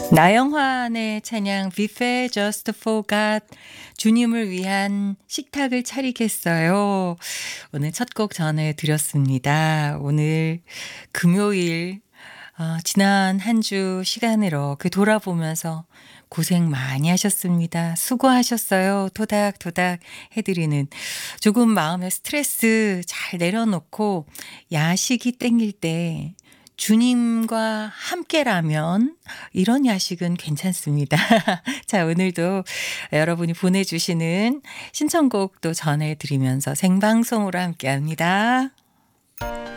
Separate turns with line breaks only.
나영환의 찬양 뷔페 저스트 포 갓 주님을 위한 식탁을 차리겠어요. 오늘 첫 곡 전해드렸습니다. 오늘 금요일 지난 한 주 시간을 이렇게 돌아보면서 고생 많이 하셨습니다. 수고하셨어요. 토닥토닥 해드리는 조금 마음의 스트레스 잘 내려놓고 야식이 땡길 때 주님과 함께라면 이런 야식은 괜찮습니다. 자, 오늘도 여러분이 보내주시는 신청곡도 전해드리면서 생방송으로 함께합니다.